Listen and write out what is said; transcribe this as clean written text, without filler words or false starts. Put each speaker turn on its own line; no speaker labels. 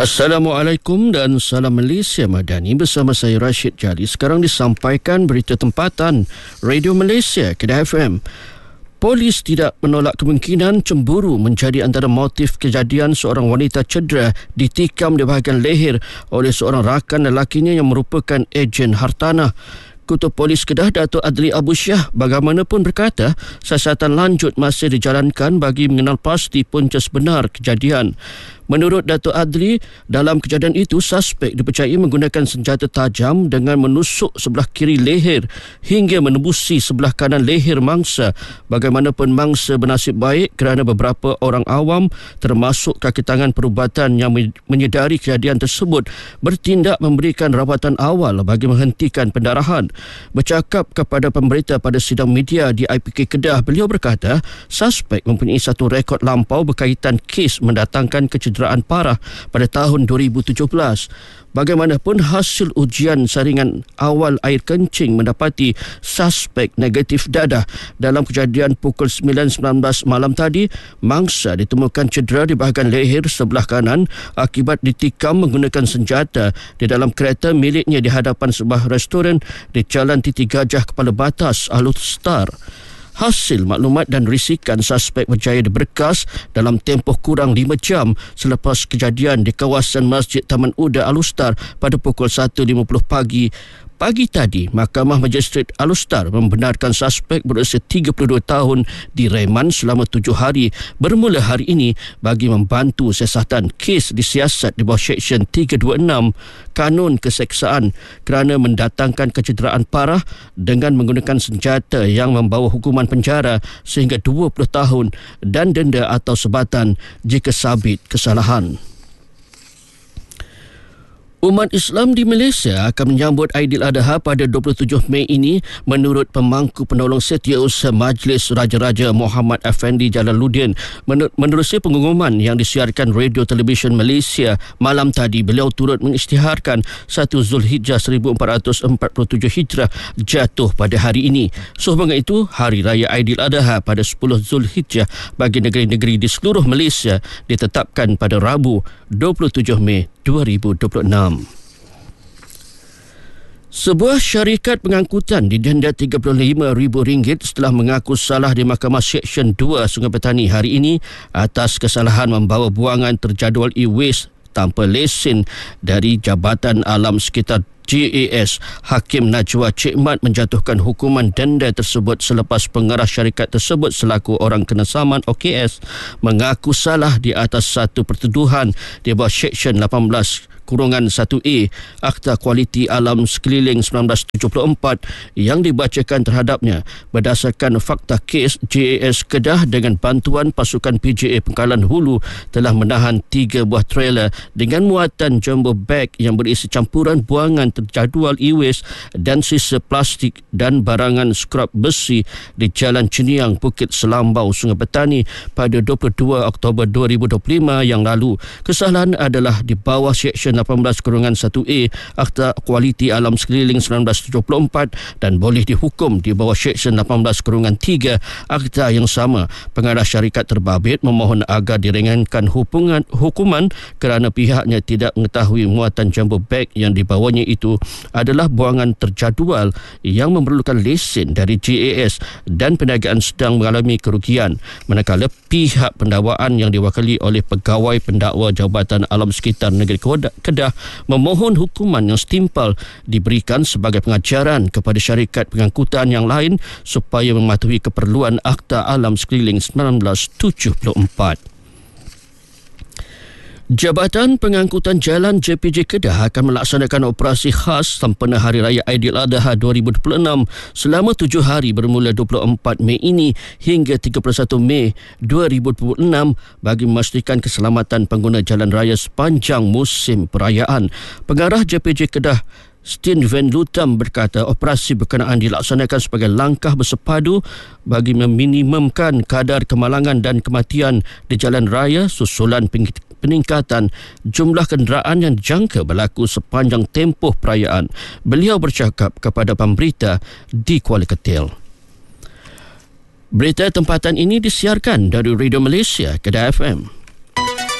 Assalamualaikum dan salam Malaysia Madani bersama saya Rashid Jali. Sekarang disampaikan berita tempatan Radio Malaysia Kedah FM. Polis tidak menolak kemungkinan cemburu menjadi antara motif kejadian seorang wanita cedera ditikam di bahagian leher oleh seorang rakan lelakinya yang merupakan ejen hartanah. Ketua Polis Kedah Datuk Adli Abu Syah bagaimanapun berkata siasatan lanjut masih dijalankan bagi mengenal pasti punca sebenar kejadian. Menurut Datuk Adli, dalam kejadian itu suspek dipercayai menggunakan senjata tajam dengan menusuk sebelah kiri leher hingga menembusi sebelah kanan leher mangsa. Bagaimanapun mangsa bernasib baik kerana beberapa orang awam termasuk kaki tangan perubatan yang menyedari kejadian tersebut bertindak memberikan rawatan awal bagi menghentikan pendarahan. Bercakap kepada pemberita pada sidang media di IPK Kedah, beliau berkata suspek mempunyai satu rekod lampau berkaitan kes mendatangkan kecederaan parah pada tahun 2017. Bagaimanapun hasil ujian saringan awal air kencing mendapati suspek negatif dadah. Dalam kejadian pukul 9.19 malam tadi, mangsa ditemukan cedera di bahagian leher sebelah kanan akibat ditikam menggunakan senjata di dalam kereta miliknya di hadapan sebuah restoran di Jalan Titi Gajah Kepala Batas, Alustar. Hasil maklumat dan risikan suspek berjaya diberkas dalam tempoh kurang 5 jam selepas kejadian di kawasan Masjid Taman Uda Alustar pada pukul 1.50 pagi. Pagi tadi, Mahkamah Magistrate Alustar membenarkan suspek berusia 32 tahun direman selama 7 hari bermula hari ini bagi membantu siasatan kes disiasat di bawah Seksyen 326 Kanun Keseksaan kerana mendatangkan kecederaan parah dengan menggunakan senjata yang membawa hukuman penjara sehingga 20 tahun dan denda atau sebatan jika sabit kesalahan. Umat Islam di Malaysia akan menyambut Aidiladha pada 27 Mei ini menurut Pemangku Penolong Setiausaha Majlis Raja-Raja Muhammad Effendi Jalaluddin. Menerusi pengumuman yang disiarkan Radio Television Malaysia malam tadi, beliau turut mengisytiharkan 1 Zulhijjah 1447 Hijrah jatuh pada hari ini. Sehubungan itu, Hari Raya Aidiladha pada 10 Zulhijjah bagi negeri-negeri di seluruh Malaysia ditetapkan pada Rabu 27 Mei 2026. Sebuah syarikat pengangkutan didenda RM35,000 setelah mengaku salah di Mahkamah Seksyen 2 Sungai Petani hari ini atas kesalahan membawa buangan terjadual e-waste tanpa lesen dari Jabatan Alam Sekitar JAS. Hakim Najwa Cikmat menjatuhkan hukuman denda tersebut selepas pengarah syarikat tersebut selaku orang kena saman OKS mengaku salah di atas satu pertuduhan di bawah Seksyen 18(1A) Akta Kualiti Alam Sekeliling 1974 yang dibacakan terhadapnya. Berdasarkan fakta kes, JAS Kedah dengan bantuan pasukan PJA Pengkalan Hulu telah menahan 3 buah trailer dengan muatan jumbo bag yang berisi campuran buangan terjadual e-waste dan sisa plastik dan barangan skrap besi di Jalan Ceniang, Bukit Selambau, Sungai Petani pada 22 Oktober 2025 yang lalu. Kesalahan adalah di bawah Seksyen 18(1A) Akta Kualiti Alam Sekeliling 1974 dan boleh dihukum di bawah Seksyen 18(3) Akta yang sama. Pengarah syarikat terbabit memohon agar diringankan hukuman kerana pihaknya tidak mengetahui muatan jumbo bag yang dibawanya itu adalah buangan terjadual yang memerlukan lesen dari JAS dan perniagaan sedang mengalami kerugian, manakala pihak pendakwaan yang diwakili oleh Pegawai Pendakwa Jabatan Alam Sekitar Negeri Kedah memohon hukuman yang setimpal diberikan sebagai pengajaran kepada syarikat pengangkutan yang lain supaya mematuhi keperluan Akta Alam Sekeliling 1974. Jabatan Pengangkutan Jalan JPJ Kedah akan melaksanakan operasi khas sempena Hari Raya Aidiladha 2026 selama 7 hari bermula 24 Mei ini hingga 31 Mei 2026 bagi memastikan keselamatan pengguna jalan raya sepanjang musim perayaan. Pengarah JPJ Kedah Steen Van Lutam berkata operasi berkenaan dilaksanakan sebagai langkah bersepadu bagi meminimumkan kadar kemalangan dan kematian di jalan raya susulan peningkatan jumlah kenderaan yang dijangka berlaku sepanjang tempoh perayaan. Beliau bercakap kepada pemberita di Kuala Ketil. Berita tempatan ini disiarkan dari Radio Malaysia Kedah FM.